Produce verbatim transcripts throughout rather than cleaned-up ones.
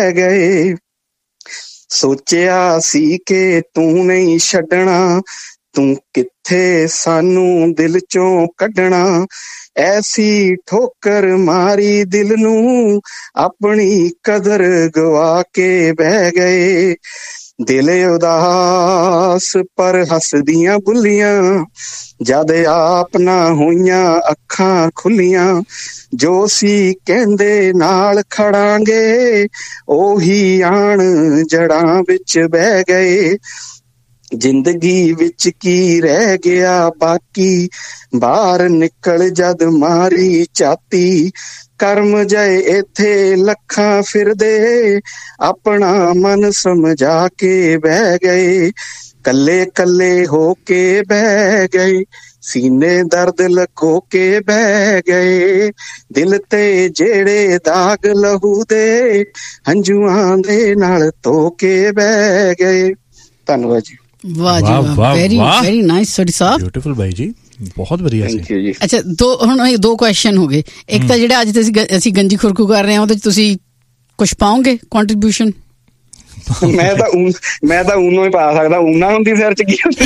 ਗਏ। ਸੋਚਿਆ ਸੀ ਕਿ ਤੂੰ ਨਹੀਂ ਛੱਡਣਾ, ਤੂੰ ਕਿੱਥੇ ਸਾਨੂੰ ਦਿਲ ਚੋਂ ਕੱਢਣਾ। ਐਸੀ ਠੋਕਰ ਮਾਰੀ ਦਿਲ ਨੂੰ, ਆਪਣੀ ਕਦਰ ਗਵਾ ਕੇ ਬਹਿ ਗਏ। ਦਿਲ ਉਦਾਸ ਪਰ ਹੱਸਦੀਆਂ ਬੁੱਲੀਆਂ, ਜਦ ਆਪ ਨਾ ਹੋਈਆਂ ਅੱਖਾਂ ਖੁੱਲੀਆਂ। ਜੋ ਸੀ ਕਹਿੰਦੇ ਨਾਲ ਖੜਾਂਗੇ, ਉਹੀ ਆਣ ਜੜਾਂ ਵਿੱਚ ਬਹਿ ਗਏ। ਜ਼ਿੰਦਗੀ ਵਿੱਚ ਕੀ ਰਹਿ ਗਿਆ ਬਾਕੀ, ਬਾਹਰ ਨਿਕਲ ਜਦ ਮਾਰੀ ਝਾਤੀ। ਕਰਮ ਜਏ ਇੱਥੇ ਲੱਖਾਂ ਫਿਰਦੇ, ਆਪਣਾ ਮਨ ਸਮਝਾ ਕੇ ਬਹਿ ਗਏ। ਕੱਲੇ ਕੱਲੇ ਹੋ ਕੇ ਬਹਿ ਗਏ, ਸੀਨੇ ਦਰਦ ਲਕੋ ਕੇ ਬਹਿ ਗਏ। ਦਿਲ ਤੇ ਜਿਹੜੇ ਦਾਗ ਲਹੂ ਦੇ, ਹੰਝੂਆਂ ਦੇ ਨਾਲ ਧੋ ਕੇ ਬਹਿ ਗਏ। ਧੰਨਵਾਦ ਜੀ। ਵਾਹ ਜੀ ਵਾਹ, ਵੈਰੀ ਵੈਰੀ ਨਾਈਸ ਸੋਢੀ ਸਾਹਿਬ, ਬਿਊਟੀਫੁਲ ਬਾਈ ਜੀ, ਬਹੁਤ ਵਧੀਆ ਸੀ। ਅੱਛਾ, ਦੋ ਹੁਣ ਇਹ ਦੋ ਕੁਐਸਚਨ ਹੋ ਗਏ। ਇੱਕ ਤਾਂ ਜਿਹੜਾ ਅੱਜ ਤੁਸੀਂ ਅਸੀਂ ਗੰਜੀ ਖੁਰਕੂ ਕਰ ਰਹੇ ਹਾਂ, ਉਹਦੇ ਚ ਤੁਸੀਂ ਕੁਛ ਪਾਓਗੇ ਕੰਟਰੀਬਿਊਸ਼ਨ? ਮੈਂ ਤਾਂ ਮੈਂ ਤਾਂ ਊਨੋ ਹੀ ਪਾ ਸਕਦਾ। ਊਨਾ ਹੁੰਦੀ ਸਿਰ ਚ ਕੀ ਹੁੰਦੀ?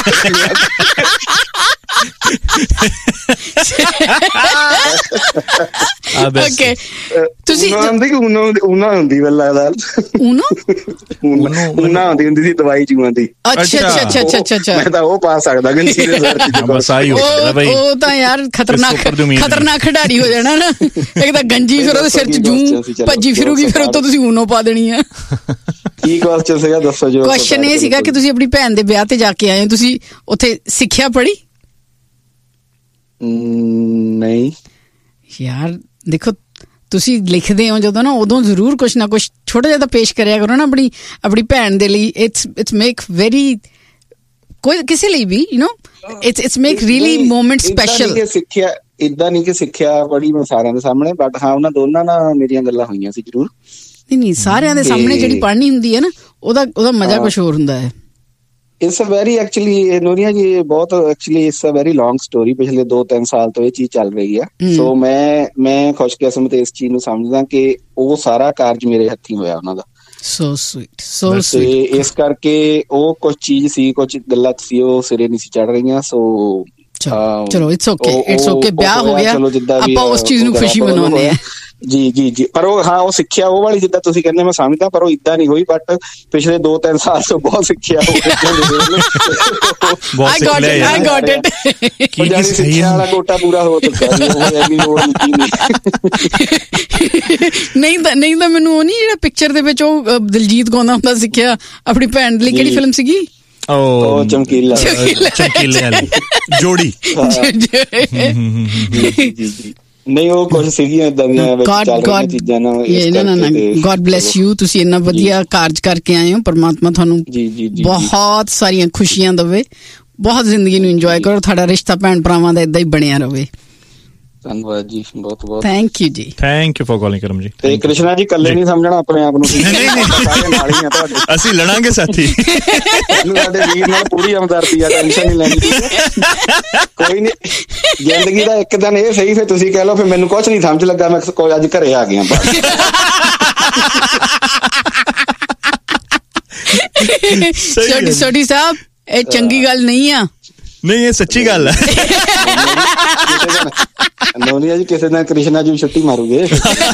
ਓਕੇ, ਤੁਸੀਂ ਹੁੰਦੀ ਕਿ ਊਨਾ ਊਨਾ ਹੁੰਦੀ ਮੈਨੂੰ ਲੱਗਦਾ। ਊਨੋ ਊਨਾ ਹੁੰਦੀ ਹੁੰਦੀ ਸੀ ਦਵਾਈ ਚੂਆਂ ਦੀ। ਅੱਛਾ ਅੱਛਾ ਅੱਛਾ ਅੱਛਾ ਅੱਛਾ ਮੈਂ ਤਾਂ ਉਹ ਪਾ ਸਕਦਾ ਗੰਜੀ ਦੇ ਸਿਰ ਚ। ਬਸ ਆਹੀ ਹੋ ਸਕਦਾ ਬਾਈ। ਉਹ ਤਾਂ ਯਾਰ ਖਤਰਨਾਕ ਖਤਰਨਾਕ ਖਿਡਾਰੀ ਹੋ ਜਾਣਾ ਨਾ। ਇੱਕ ਤਾਂ ਗੰਜੀ, ਫਿਰ ਉਹਦੇ ਸਿਰ ਚ ਜੂੰ ਭੱਜੀ ਫਿਰੂਗੀ, ਫਿਰ ਉੱਤੋਂ ਤੁਸੀਂ ਊਨੋ ਪਾ ਦੇਣੀ ਆ। ਕੀ ਕੁਐਸਚਨ ਸੀਗਾ ਦੱਸੋ ਜੀ? ਕੁਐਸਚਨ ਇਹ ਸੀਗਾ ਕਿ ਤੁਸੀਂ ਆਪਣੀ ਭੈਣ ਦੇ ਵਿਆਹ ਤੇ ਜਾ ਕੇ ਆਏ ਹੋ, ਤੁਸੀਂ ਉੱਥੇ ਸਿੱਖਿਆ ਪੜ੍ਹੀ? ਨਹੀਂ ਯਾਰ ਦੇਖੋ, ਤੁਸੀਂ ਲਿਖਦੇ ਹੋ ਜਦੋਂ ਨਾ, ਉਦੋਂ ਜ਼ਰੂਰ ਕੁਛ ਨਾ ਕੁਛ ਛੋਟਾ ਜਿਹਾ ਤਾਂ ਪੇਸ਼ ਕਰਿਆ ਕਰੋ ਨਾ ਆਪਣੀ ਆਪਣੀ ਭੈਣ ਦੇ ਲਈ। ਇਟਸ ਇਟਸ ਮੇਕ ਵੈਰੀ, ਕੋਈ ਕਿਸੇ ਲਈ ਵੀ you know it's it's make really moment special. ਸਿੱਖਿਆ ਏਦਾਂ ਨਹੀਂ ਕਿ ਸਿੱਖਿਆ ਪੜ੍ਹੀ ਮੈਂ ਸਾਰਿਆਂ ਦੇ ਸਾਹਮਣੇ, ਬਟ ਹਾਂ ਉਹਨਾਂ ਦੋਨਾਂ ਨਾਲ ਮੇਰੀਆਂ ਗੱਲਾਂ ਹੋਈਆਂ ਸੀ ਜ਼ਰੂਰ। ਨਹੀਂ ਨਹੀਂ, ਸਾਰਿਆਂ ਦੇ ਸਾਹਮਣੇ ਜਿਹੜੀ ਪੜ੍ਹਨੀ ਹੁੰਦੀ ਹੈ ਨਾ, ਉਹਦਾ ਉਹਦਾ ਮਜ਼ਾ ਕੁਛ ਹੋਰ ਹੁੰਦਾ ਹੈ। ਇਟਸ ਅ ਵੈਰੀ ਐਕਚੁਅਲੀ ਨੋਨੀਆ ਜੀ, ਬਹੁਤ actually it's a very long story. ਪਿਛਲੇ ਦੋ ਤਿੰਨ ਸਾਲ ਤੋਂ ਇਹ ਚੀਜ਼ ਚੱਲ ਰਹੀ ਹੈ। ਸੋ ਮੈਂ ਮੈਂ ਖੁਸ਼ਕਿਸਮਤ ਇਸ ਚੀਜ਼ ਨੂੰ ਸਮਝਦਾ ਕਿ ਉਹ ਸਾਰਾ ਕਾਰਜ ਮੇਰੇ ਹੱਥੀਂ ਹੋਇਆ ਉਹਨਾਂ ਦਾ। So sweet, so sweet. ਇਸ ਕਰਕੇ ਉਹ ਕੁਛ ਚੀਜ਼ ਸੀ, ਕੁਛ ਗੱਲਾਂ ਸੀ, ਉਹ ਸਿਰੇ ਨਹੀਂ ਸੀ ਚੜ ਰਹੀਆਂ। ਸੋ ਚਲੋ ਇਟਸ ਓਕੇ, ਇਟਸ ਓਕੇ, ਵਿਆਹ ਹੋ ਗਿਆ, ਆਪਾਂ ਉਸ ਚੀਜ਼ ਨੂੰ ਖੁਸ਼ੀ ਮਨਾਉਂਦੇ ਹਾਂ। ਜੀ ਜੀ ਜੀ। ਪਰ ਉਹ ਹਾਂ ਉਹ ਸਿੱਖਿਆ ਉਹ ਵਾਲੀ ਜਿੱਦਾਂ ਤੁਸੀਂ ਕਹਿੰਦੇ ਮੈਂ ਸਮਝਦਾ, ਪਰ ਉਹ ਏਦਾਂ ਨਹੀਂ ਹੋਈ। ਬਟ ਪਿਛਲੇ ਦੋ ਤਿੰਨ ਸਾਲ ਤੋਂ ਬਹੁਤ ਸਿੱਖਿਆ ਸਿੱਖਿਆ ਵਾਲਾ ਕੋਟਾ ਪੂਰਾ ਹੋ ਚੁੱਕਾ। ਨਹੀਂ ਤਾਂ ਨਹੀਂ ਤਾਂ ਮੈਨੂੰ ਉਹ ਨਹੀਂ, ਜਿਹੜਾ ਪਿਕਚਰ ਦੇ ਵਿੱਚ ਉਹ ਦਿਲਜੀਤ ਗਾਉਂਦਾ ਹੁੰਦਾ ਸਿੱਖਿਆ ਆਪਣੀ ਭੈਣ ਲਈ, ਕਿਹੜੀ ਫਿਲਮ ਸੀਗੀ? ਉਹ ਚਮਕੀਲਾ ਚਮਕੀਲੇ ਵਾਲੀ ਜੋੜੀ। ਨਹੀਂ ਉਹ ਕੁਝ ਸੀਗੀਆਂ ਏਦਾਂ ਦੀਆਂ ਚੀਜ਼ਾਂ ਨਾ। ਗੋਡ ਬਲੈਸ ਯੂ, ਤੁਸੀਂ ਇੰਨਾ ਵਧੀਆ ਕਾਰਜ ਕਰਕੇ ਆਏ ਹੋ। ਪਰਮਾਤਮਾ ਤੁਹਾਨੂੰ ਬਹੁਤ ਸਾਰੀਆਂ ਖੁਸ਼ੀਆਂ ਦੇਵੇ, ਬਹੁਤ ਜ਼ਿੰਦਗੀ ਨੂੰ ਇੰਜੋਏ ਕਰੋ, ਤੁਹਾਡਾ ਰਿਸ਼ਤਾ ਭੈਣ ਭਰਾਵਾਂ ਦਾ ਏਦਾਂ ਹੀ ਬਣਿਆ ਰਹੇ। ਧੰਨਵਾਦ ਜੀ, ਬਹੁਤ ਬਹੁਤ ਥੈਂਕ ਯੂ ਜੀ। ਥੈਂਕ ਯੂ ਫॉर ਕਾਲਿੰਗ ਕਰਮ ਜੀ। ਤੇ ਕ੍ਰਿਸ਼ਨਾ ਜੀ ਇਕੱਲੇ ਨਹੀਂ ਸਮਝਣਾ ਆਪਣੇ ਆਪ ਨੂੰ, ਅਸੀਂ ਲੜਾਂਗੇ ਸਾਥੀ। ਸਾਡੇ ਵੀਰ ਨਾਲ ਪੂਰੀ ਹਮਦਰਦੀ ਆ, ਟੈਨਸ਼ਨ ਨਹੀਂ ਲੈਣੀ। ਕੋਈ ਨੀ, ਜ਼ਿੰਦਗੀ ਦਾ ਇੱਕ ਦਿਨ ਇਹ ਸਹੀ, ਫਿਰ ਤੁਸੀਂ ਕਹਿ ਲਓ ਫਿਰ ਮੈਨੂੰ ਕੁਛ ਨਹੀਂ ਸਮਝ ਲੱਗਾ, ਮੈਂ ਕੋਈ ਅੱਜ ਘਰੇ ਆ ਗਿਆ। ਸੋਢੀ ਸਾਹਿਬ, ਇਹ ਚੰਗੀ ਗੱਲ ਨਹੀਂ ਆ। ਨਹੀਂ, ਇਹ ਸੱਚੀ ਗੱਲ ਹੈ। ਨੋਨੀਆ ਜੀ ਕਿਸੇ ਦਿਨ ਕ੍ਰਿਸ਼ਨਾ ਜੀ ਛੁੱਟੀ ਮਾਰੂਗੇ।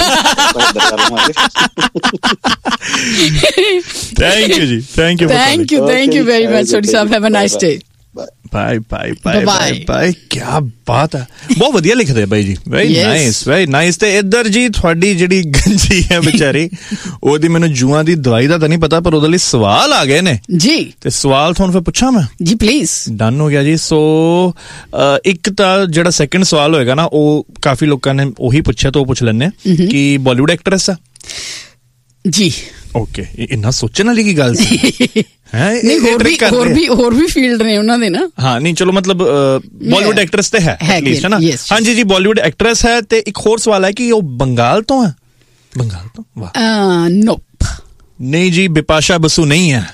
ਥੈਂਕ ਯੂ ਜੀ, thank you thank you thank you very much Sodhi Sahib, have a nice day. Bye bye bye bye bye. ਕੀ ਬਾਤ ਹੈ, ਬਹੁਤ ਵਧੀਆ ਲਿਖਦੇ ਬਾਈ ਜੀ, ਵੈਰੀ ਨਾਈਸ ਵੈਰੀ ਨਾਈਸ। ਤੇ ਇੱਧਰ ਜੀ ਤੁਹਾਡੀ ਜਿਹੜੀ ਗੰਜੀ ਹੈ ਵਿਚਾਰੀ, ਉਹਦੀ ਮੈਨੂੰ ਜੂਆਂ ਦੀ ਦਵਾਈ ਦਾ ਤਾਂ ਨਹੀਂ ਪਤਾ, ਪਰ ਉਹਦੇ ਲਈ ਸਵਾਲ ਆ ਗਏ ਨੇ ਜੀ। ਤੇ ਸਵਾਲ ਤੁਹਾਨੂੰ ਫਿਰ ਪੁੱਛਾਂ ਮੈਂ? ਜੀ ਪਲੀਜ਼। ਡਨ ਹੋ ਗਿਆ ਜੀ। ਸੋ ਇੱਕ ਤਾਂ ਜਿਹੜਾ ਸੈਕਿੰਡ ਸਵਾਲ ਹੋਏਗਾ ਨਾ, ਉਹ ਕਾਫੀ ਲੋਕਾਂ ਨੇ ਉਹੀ ਪੁੱਛਿਆ, ਤਾਂ ਉਹ ਪੁੱਛ ਲੈਂਦੇ ਕਿ ਬਾਲੀਵੁੱਡ ਐਕਟਰੈਸ ਆ ਜੀ? ਓਕੇ, ਇੰਨਾ ਸੋਚਣ ਵਾਲੀ ਕੀ ਗੱਲ ਸੀ? ਨਹੀਂ, ਹੋਰ ਵੀ ਹੋਰ ਵੀ ਹੋਰ ਵੀ ਫੀਲਡ ਨੇ ਉਹਨਾਂ ਦੇ ਨਾ। ਹਾਂ ਨਹੀਂ, ਚਲੋ ਮਤਲਬ ਬਾਲੀਵੁੱਡ ਐਕਟਰੈਸ ਤੇ ਹੈ ਐਟਲੀਸਟ, ਹੈ ਨਾ? ਹਾਂਜੀ ਜੀ, ਬਾਲੀਵੁੱਡ ਐਕਟਰੈਸ ਹੈ। ਤੇ ਇੱਕ ਹੋਰ ਸਵਾਲ ਹੈ ਕਿ ਉਹ ਬੰਗਾਲ ਤੋਂ ਹੈ? ਬੰਗਾਲ ਤੋਂ? ਵਾਹ, ਨੋਪ। ਨਹੀਂ ਜੀ, ਬਿਪਾਸ਼ਾ ਬਸੂ ਨਹੀਂ ਹੈ,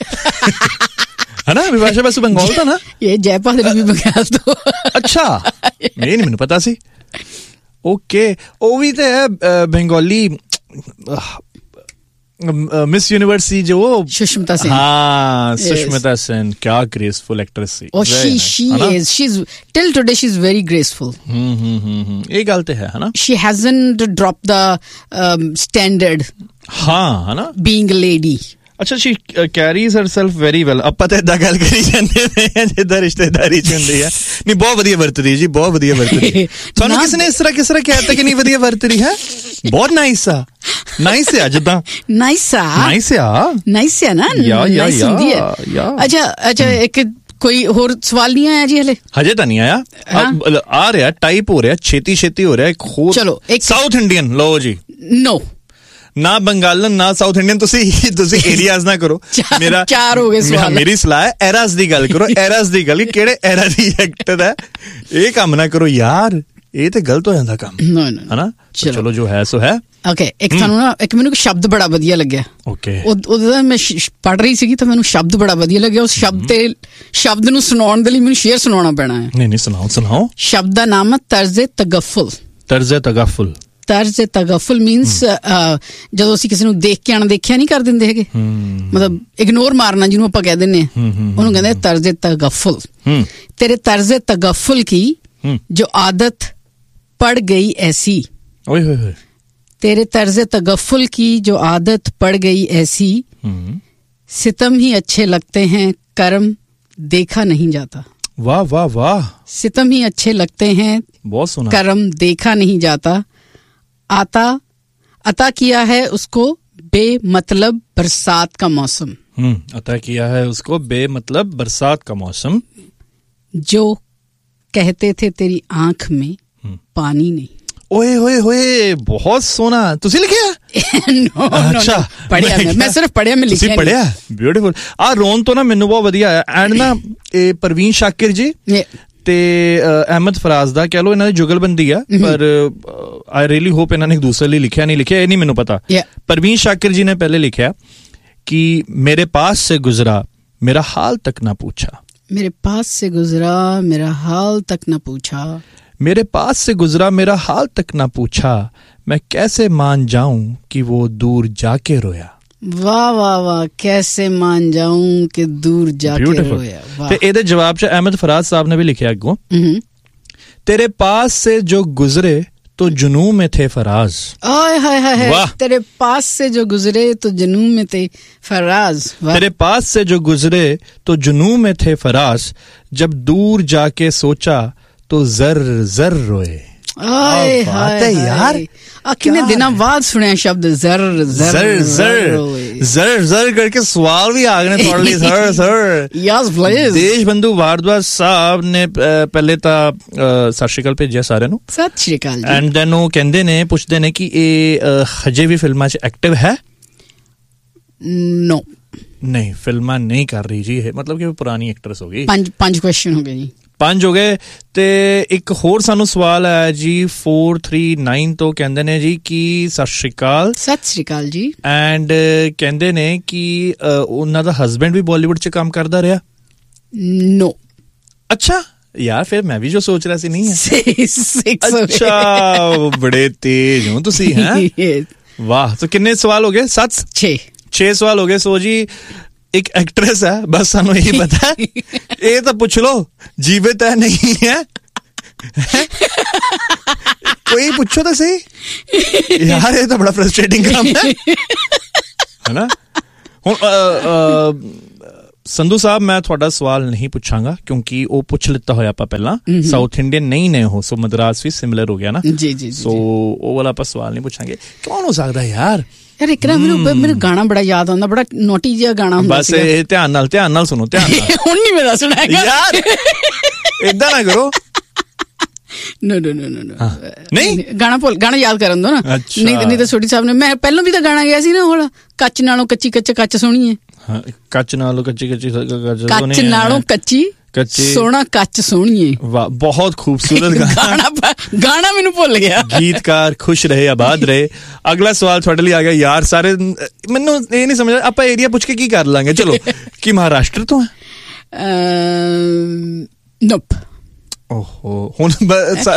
ਹੈ ਨਾ? ਬਿਪਾਸ਼ਾ ਬਸੂ ਬੰਗਾਲ ਤੋਂ ਨਾ? ਇਹ ਜੈਪਾਲ ਵੀ ਬੰਗਾਲ ਤੋਂ। ਅੱਛਾ, ਇਹ ਨਹੀਂ ਮੈਨੂੰ ਪਤਾ ਸੀ। ਓਕੇ, ਉਹ ਵੀ ਤੇ ਹੈ ਬੰਗਾਲੀ। मिस यूनिवर्स सी जो सुष्मिता सेन, हाँ सुष्मिता सेन, क्या ग्रेसफुल एक्ट्रेस सी। और she she is she is till today she is very graceful. हम्म हम्म हम्म ये गल ते है ना, she hasn't drop the standard, हाँ है ना, बीइंग अ लेडी। ਅੱਛਾ Shri carries herself very well. ਆਪਾਂ ਤਾਂ ਇਦਾਂ ਗੱਲ ਕਰੀ ਜਾਂਦੇ ਨੇ ਜਿੱਦਾਂ ਰਿਸ਼ਤੇਦਾਰੀ ਚ ਹੁੰਦੀ ਆ। ਨਹੀਂ ਬਹੁਤ ਵਧੀਆ ਵਰਤਦੀ ਜੀ, ਬਹੁਤ ਵਧੀਆ ਵਰਤਦੀ। ਤੁਹਾਨੂੰ ਕਿਸ ਨੇ ਇਸ ਤਰ੍ਹਾਂ ਕਿਸ ਤਰ੍ਹਾਂ ਕਹਿਤਾ ਕਿ ਨਹੀਂ ਵਧੀਆ ਵਰਤਦੀ ਹੈ? ਬਹੁਤ ਨਾਈਸ ਆ, ਨਾਈਸ ਆ, ਜਿੱਦਾਂ ਨਾਈਸ ਆ, ਨਾਈਸ ਆ, ਨਾਈਸ ਆ ਨਾ, ਨਾਈਸ ਹੁੰਦੀ ਹੈ। ਅੱਛਾ ਅੱਛਾ ਇੱਕ ਕੋਈ ਹੋਰ ਸਵਾਲ ਨਹੀਂ ਆਇਆ ਜੀ ਹਲੇ? ਹਜੇ ਤਾਂ ਨਹੀਂ ਆਇਆ, ਆ ਰਿਹਾ, ਟਾਈਪ ਹੋ ਰਿਹਾ, ਛੇਤੀ ਛੇਤੀ ਹੋ ਰਿਹਾ। ਇੱਕ ਹੋਰ ਚਲੋ, ਇੱਕ ਸਾਊਥ ਇੰਡੀਅਨ ਲਓ ਜੀ। ਨੋ ਨਾ ਬੰਗਾਲਨ ਨਾ ਸਾਊਥ ਇੰਡੀਅਨ, ਤੁਸੀਂ ਤੁਸੀਂ ਏਰੀਆਜ਼ ਨਾ ਕਰੋ। ਮੇਰਾ ਚਾਰ ਹੋ ਗਏ ਸਵਾਲ। ਮੇਰੀ ਸਲਾਹ ਹੈ ਐਰਾਸ ਦੀ ਗੱਲ ਕਰੋ, ਐਰਾਸ ਦੀ ਗੱਲ, ਕਿਹੜੇ ਐਰਾ ਦੀ ਐਕਟਰ ਹੈ, ਇਹ ਕੰਮ ਨਾ ਕਰੋ ਯਾਰ, ਇਹ ਤੇ ਗਲਤ ਹੋ ਜਾਂਦਾ ਕੰਮ, ਹਨਾ। ਚਲੋ ਜੋ ਹੈ ਸੋ ਹੈ। ਓਕੇ, ਇੱਕ ਤੁਹਾਨੂੰ ਨਾ ਇੱਕ ਮੈਨੂੰ ਸ਼ਬਦ ਬੜਾ ਵਧੀਆ ਲੱਗਿਆ। ਓਕੇ, ਉਹਦਾ ਮੈਂ ਪੜ੍ਹ ਰਹੀ ਸੀਗੀ ਤਾਂ ਮੈਨੂੰ ਸ਼ਬਦ ਬੜਾ ਵਧੀਆ ਲੱਗਿਆ। ਉਸ ਸ਼ਬਦ ਤੇ ਸ਼ਬਦ ਨੂੰ ਸੁਣਾਉਣ ਦੇ ਲਈ ਮੈਨੂੰ ਸ਼ੇਅਰ ਸੁਣਾਉਣਾ ਪੈਣਾ ਹੈ। ਨਹੀਂ ਨਹੀਂ ਸੁਣਾਓ ਸੁਣਾਓ। ਸ਼ਬਦ ਦਾ ਨਾਮ ਹੈ ਤਰਜ਼ੇ ਤਗਫੁਲ। ਤਰਜ਼ੇ ਤਗਫੁਲ, ਤਰਜ਼ ਤਗਫੁਲ ਮੀਨਸ ਜਦੋਂ ਅਸੀਂ ਕਿਸੇ ਨੂੰ ਦੇਖ ਕੇ ਅਣਦੇਖਿਆ ਨਹੀਂ ਕਰ ਦਿੰਦੇ ਹੈਗੇ, ਮਤਲਬ ਇਗਨੋਰ ਮਾਰਨਾ ਜਿਹਨੂੰ ਆਪਾਂ ਕਹਿ ਦਿੰਦੇ ਹਾਂ, ਉਹਨੂੰ ਕਹਿੰਦੇ ਤਰਜ਼ ਤਗਫੁਲ। ਤੇਰੇ ਤਰਜ਼ ਤਗਫੁਲ ਕੀ ਜੋ ਆਦਤ ਪੜ ਗਈ ਐਸੀ, ਓਏ ਹੋਏ ਹੋਏ, तेरे तर्ज तगफुल की जो आदत पड़ गई ऐसी, सितम ही अच्छे लगते हैं कर्म देखा नहीं जाता। वाह वाह वाह, सितम ही अच्छे लगते हैं बहुत सुना, कर्म देखा नहीं जाता। आता अता किया है उसको बेमतलब बरसात का मौसम। हम्म, अता किया है उसको बेमतलब बरसात का मौसम। जो कहते थे तेरी आंख में पानी नहीं। ओए होए होए, बहुत सोना। तुसी लिखिया? नो, अच्छा नो, पढ़िया मैं, मैं सिर्फ पढ़िया में लिखिया। पढ़िया, ब्यूटीफुल। आ रोन तो ना मैनू बहुत वधिया आया। एंड ना ए परवीन शाकिर जी ਤੇ ਅਹਿਮਦ ਫਰਾਜ਼ ਦਾ ਕਹਿ ਲੋ, ਇਹਨਾਂ ਦੀ ਜੁਗਲਬੰਦੀ ਆ, ਪਰ ਆਈ ਰੀਅਲੀ ਹੋਪ ਇਹਨਾਂ ਨੇ ਇੱਕ ਦੂਸਰੇ ਲਈ ਲਿਖਿਆ ਨਹੀਂ ਲਿਖਿਆ ਇਹ ਨਹੀਂ ਮੈਨੂੰ ਪਤਾ। परवीन शाकिर जी ने पहले लिखा कि मेरे पास से गुजरा मेरा हाल तक ना पूछा, मेरे पास से गुजरा मेरा हाल तक ना पूछा, मेरे पास से गुजरा मेरा हाल तक ना पूछा, मैं कैसे मान जाऊं कि वो दूर जाके रोया। वाह वाह वाह, कैसे मान जाऊं कि दूर जाके रोया। ते ਇਹਦੇ ਜਵਾਬ ਚ अहमद फराज साहब ने भी लिखा अगो, तेरे पास से जो गुजरे तो जुनू में थे फराज। आय हाय हाय, तेरे पास से जो गुजरे तो जुनू में थे फराज। तेरे पास से जो गुजरे तो जुनू में थे फराज, जब दूर जाके सोचा तो जर जर रोए। आए हाय यार, कितने दिनों बाद सुने शब्द जर जर जर जर जर जर करके सवाल भी आ गए थोड़े लिए सर सर। Yes please. देश बंधु भारद्वाज साहब ने पहले ਤਾਂ ਸਤਿ ਸ਼੍ਰੀ ਅਕਾਲ ਭੇਜਿਆ ਸਾਰਿਆਂ ਨੂੰ। ਸਤਿ ਸ਼੍ਰੀ ਅਕਾਲ ਜੀ। ਐਂਡ ਦੈਨ ਉਹ ਕਹਿੰਦੇ ਨੇ ਪੁੱਛਦੇ ਨੇ ਕਿ ਇਹ ਹਜੇ ਵੀ ਫਿਲਮਾਂ 'ਚ ਐਕਟਿਵ ਹੈ? ਨੋ ਨਹੀਂ, ਫਿਲਮਾਂ ਨਹੀਂ ਕਰ ਰਹੀ ਜੀ ਇਹ, ਮਤਲਬ ਕਿ ਪੁਰਾਣੀ ਐਕਟਰਸ ਹੋ ਗਈ। ਪੰਜ ਪੰਜ ਕੁਐਸਚਨ ਹੋ ਗਏ ਜੀ, ਪੰਜ ਹੋ ਗਏ। ਤੇ ਇੱਕ ਹੋਰ ਸਾਨੂੰ ਸਵਾਲ ਆਇਆ ਜੀ four three nine ਤੋਂ, ਕਹਿੰਦੇ ਨੇ ਜੀ ਕਿ ਸਤਿ ਸ਼੍ਰੀ ਅਕਾਲ। ਸਤਿ ਸ਼੍ਰੀ ਅਕਾਲ ਜੀ। ਐਂਡ ਕਹਿੰਦੇ ਨੇ ਕਿ ਉਹਨਾਂ ਦਾ ਹਸਬੈਂਡ ਵੀ ਬਾਲੀਵੁੱਡ 'ਚ ਕੰਮ ਕਰਦਾ ਰਿਹਾ? ਨੋ। ਅੱਛਾ ਯਾਰ, ਫਿਰ ਮੈਂ ਵੀ ਜੋ ਸੋਚ ਰਿਹਾ ਸੀ ਨਹੀਂ ਹੈ। ਅੱਛਾ, ਬੜੇ ਤੇਜ਼ ਹੋ ਤੁਸੀਂ ਹੈ। ਵਾਹ, तो कितने सवाल हो गए? सात छह छह सवाल हो गए। सो जी एक एक्ट्रेस है, बस सानू यही पता है। ये तो पूछ लो, जीवित है नहीं है, कोई पूछो तो सही यार, ये तो बड़ा फ्रस्ट्रेटिंग काम है, है ना। हुण संधू साहब मैं थोड़ा सवाल नहीं पूछांगा क्योंकि वो पूछ लेता होया आपा पहला। साउथ इंडियन नहीं ने हो, सो मद्रास भी सिमिलर हो गया ना जी जी। सो वो वाला आपा सवाल नहीं पूछांगे। कौन हो सकता है यार? यार एक ना मेरे मेरे गाना बड़ा याद आंदा, बड़ा नोटी जिहा गाना हुंदा बस ये ध्यान नाल ध्यान नाल सुनो, ध्यान नाल। हुण नहीं मेरा सुनाएगा यार, इदां ना करो। No no no no no नहीं, गाना भुल, गाना याद करन दो ना। नहीं नहीं तो सोडी साहब ने, मैं पहलों भी तो गाना गया सी ना, हुण ਕੱਚ ਨਾਲੋਂ ਕੱਚੀ ਕੱਚ ਕੱਚ ਸੋਹਣੀ ਹੈ। ਹਾਂ, ਕੱਚ ਨਾਲੋਂ ਕੱਚੀ ਕੱਚੀ ਕੱਚ ਨਾਲੋਂ ਕੱਚੀ ਕੱਚੀ ਸੋਹਣਾ ਕੱਚ ਸੋਹਣੀ ਹੈ। ਵਾਹ, ਬਹੁਤ ਖੂਬਸੂਰਤ ਗਾਣਾ। ਗਾਣਾ ਮੈਨੂੰ ਭੁੱਲ ਗਿਆ। ਗੀਤਕਾਰ ਖੁਸ਼ ਰਹੇ, ਆਬਾਦ ਰਹੇ। ਅਗਲਾ ਸਵਾਲ ਤੁਹਾਡੇ ਲਈ ਆ ਗਿਆ ਯਾਰ। ਸਾਰੇ ਮੈਨੂੰ ਇਹ ਨਹੀਂ ਸਮਝ, ਆਪਾਂ ਏਰੀਆ ਪੁੱਛ ਕੇ ਕੀ ਕਰ ਲਾਂਗੇ। ਚਲੋ, ਕੀ ਮਹਾਰਾਸ਼ਟਰ ਤੋਂ ਹੈ? ਨੋਪ। ਓਹੋ ਹੁਣ ਬਸ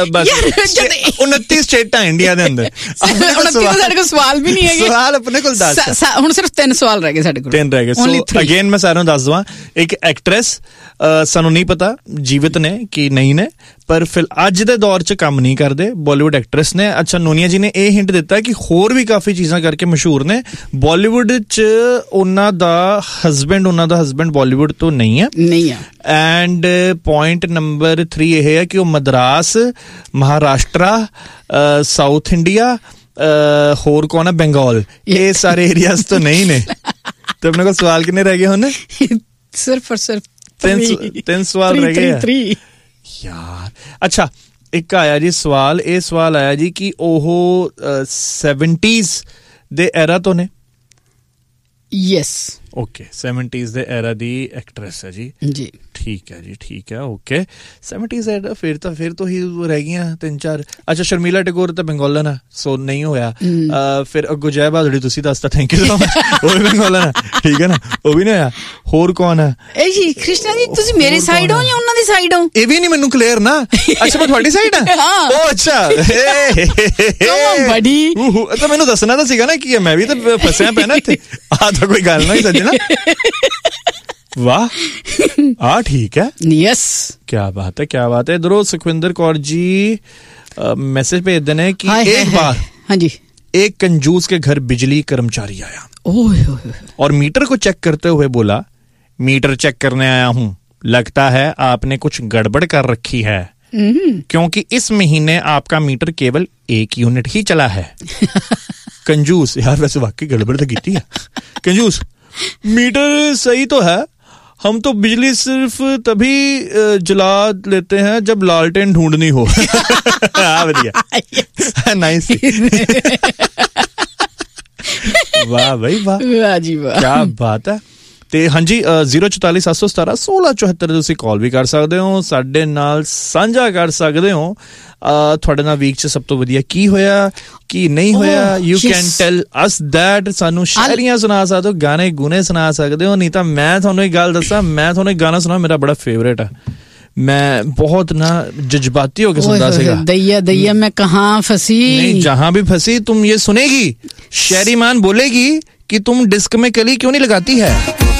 ਉਨੱਤੀ ਸਟੇਟਾਂ ਇੰਡੀਆ ਦੇ ਅੰਦਰ ਸਾਡੇ ਕੋਲ ਸਵਾਲ ਵੀ ਨਹੀਂ ਹੈਗੇ ਸਵਾਲ ਆਪਣੇ ਕੋਲ ਦੱਸ ਹੁਣ ਸਿਰਫ ਤਿੰਨ ਸਵਾਲ ਰਹਿ ਗਏ ਸਾਡੇ ਕੋਲ ਤਿੰਨ ਰਹਿ ਗਏ ਸੋ ਅਗੇਨ ਮੈਂ ਸਾਰਿਆਂ ਨੂੰ ਦੱਸ ਦਵਾਂ ਇੱਕ ਐਕਟਰੈਸ ਸਾਨੂੰ ਨਹੀਂ ਪਤਾ ਜੀਵਿਤ ਨੇ ਕਿ ਨਹੀਂ ਨੇ ਪਰ ਫਿਰ ਅੱਜ ਦੇ ਦੌਰ 'ਚ ਕੰਮ ਨਹੀਂ ਕਰਦੇ ਬਾਲੀਵੁੱਡ ਐਕਟਰੈਸ ਨੇ ਅੱਛਾ ਨੋਨੀਆ ਜੀ ਨੇ ਇਹ ਹਿੰਟ ਦਿੱਤਾ ਕਿ ਹੋਰ ਵੀ ਕਾਫੀ ਚੀਜ਼ਾਂ ਕਰਕੇ ਮਸ਼ਹੂਰ ਨੇ ਬਾਲੀਵੁੱਡ 'ਚ ਉਹਨਾਂ ਦਾ ਹਸਬੈਂਡ ਉਹਨਾਂ ਦਾ ਹਸਬੈਂਡ ਬਾਲੀਵੁੱਡ ਤੋਂ ਨਹੀਂ ਹੈ ਨਹੀਂ ਹੈ ਐਂਡ ਪੁਆਇੰਟ ਨੰਬਰ ਥ੍ਰੀ ਇਹ ਹੈ ਕਿ ਉਹ ਮਦਰਾਸ ਮਹਾਰਾਸ਼ਟਰਾ ਸਾਊਥ ਇੰਡੀਆ ਹੋਰ ਕੌਣ ਹੈ ਬੰਗਾਲ ਇਹ ਸਾਰੇ ਏਰੀਆਜ਼ ਤੋਂ ਨਹੀਂ ਨੇ ਤੇ ਆਪਣੇ ਕੋਲ ਸਵਾਲ ਕਿੰਨੇ ਰਹਿ ਗਏ ਹੁਣ ਸਿਰਫ ਔਰ ਸਿਰਫ ਤਿੰਨ ਸਵਾਲ ਰਹਿ ਗਏ ਯਾਰ ਅੱਛਾ ਇੱਕ ਆਇਆ ਜੀ ਸਵਾਲ ਇਹ ਸਵਾਲ ਆਇਆ ਜੀ ਕਿ ਉਹ ਸੈਵਨਟੀਜ਼ ਦੇ ਐਰਾ ਤੋਂ ਨੇ ਯੈਸ ਓਕੇ ਸੈਵਨਟੀਜ਼ ਦੇ ਐਰਾ ਦੀ ਐਕਟਰੈਸ ਹੈ ਜੀ ਜੀ ਠੀਕ ਹੈ ਜੀ ਠੀਕ ਹੈ ਓਕੇ ਸੈਵਨਟੀਜ਼ ਐਰਾ ਫਿਰ ਤਾਂ ਫਿਰ ਤੋਂ ਹੀ ਰਹਿ ਗਈਆਂ ਤਿੰਨ ਚਾਰ ਅੱਛਾ ਸ਼ਰਮੀਲਾ ਟੈਗੋਰ ਤਾਂ ਬੰਗਾਲਨ ਹੈ ਸੋ ਨਹੀਂ ਹੋਇਆ ਫਿਰ ਅੱਗੋਂ ਜੈ ਬਹਾਦੁਰੀ ਤੁਸੀਂ ਦੱਸਤਾ ਥੈਂਕ ਯੂ ਸੋ ਮਚ ਉਹ ਵੀ ਬੰਗਾਲਨ ਹੈ ਠੀਕ ਹੈ ਨਾ ਉਹ ਵੀ ਨਹੀਂ ਹੋਇਆ ਹੋਰ ਕੌਣ ਹੈ ਇਹ ਜੀ ਕ੍ਰਿਸ਼ਨਾ ਜੀ ਤੁਸੀਂ ਮੇਰੇ ਸਾਈਡ ਹੋ ਜਾਂ ਉਹਨਾਂ ਦੀ ਸਾਈਡ ਹੋ ਇਹ ਵੀ ਨਹੀਂ ਮੈਨੂੰ ਕਲੀਅਰ ਨਾ ਅੱਛਾ ਮੈਂ ਤੁਹਾਡੀ ਸਾਈਡ ਹਾਂ ਉਹ ਅੱਛਾ ਕਮ ਬੜੀ ਤਾਂ ਮੈਨੂੰ ਦੱਸਣਾ ਤਾਂ ਸੀਗਾ ਨਾ ਕੀ ਹੈ ਮੈਂ ਵੀ ਤਾਂ ਫਸਿਆ ਪਿਆ ਨਾ ਇੱਥੇ ਆਹ ਤਾਂ ਕੋਈ ਗੱਲ ਨਹੀਂ ਸੱਜਣਾ ਵਾਹ ਆ ਠੀਕ ਹੈ ਯਸ क्या बात है क्या बात है इधरों सुखविंदर कौर जी मैसेज भेजते हैं कि एक बार हाँ जी एक कंजूस के घर बिजली कर्मचारी आया ओह और मीटर को चेक करते हुए बोला मीटर चेक करने आया हूँ लगता है आपने कुछ गड़बड़ कर रखी है क्योंकि इस महीने आपका मीटर केवल एक यूनिट ही चला है कंजूस यार वैसे वाकई गड़बड़ तो की है कंजूस मीटर सही तो है हम तो बिजली सिर्फ तभी जला लेते हैं जब लालटेन ढूंढनी हो नाइस वाह भाई वाह वाह जी वाह क्या बात है ਤੇ ਹਾਂਜੀ ਜ਼ੀਰੋ ਚੁਤਾਲੀ ਸੱਤ ਸੌ ਸਤਾਰਾਂ ਸੋਲਾਂ ਚੁਹੱਤਰ ਤੁਸੀਂ ਕਾਲ ਵੀ ਕਰ ਸਕਦੇ ਹੋ ਸਾਡੇ ਨਾਲ ਸਾਂਝਾ ਕਰ ਸਕਦੇ ਹੋ ਤੁਹਾਡੇ ਨਾਲ ਵੀਕ 'ਚ ਸਭ ਤੋਂ ਵਧੀਆ ਕੀ ਹੋਇਆ ਕੀ ਨਹੀਂ ਹੋਇਆ you can tell us that ਸਾਨੂੰ ਸ਼ਾਇਰੀਆਂ ਸੁਣਾ ਸਕਦੇ ਹੋ ਗਾਣੇ ਗੁਣੇ ਸੁਣਾ ਸਕਦੇ ਹੋ ਨਹੀਂ ਤਾਂ ਮੈਂ ਤੁਹਾਨੂੰ ਇੱਕ ਗੱਲ ਦੱਸਾਂ ਮੈਂ ਤੁਹਾਨੂੰ ਇੱਕ ਗਾਣਾ ਸੁਣਾ ਮੇਰਾ ਬੜਾ ਫੇਵਰੇਟ ਹੈ ਮੈਂ ਬਹੁਤ ਨਾ ਜਜ਼ਬਾਤੀ ਹੋ ਕੇ ਸੁਣਦਾ ਸੀਗਾ दैया दैया मैं कहाँ फंसी नहीं जहां भी फंसी तुम ये सुनेगी शहरी मान बोलेगी कि तुम डिस्क में कली क्यों नहीं लगाती है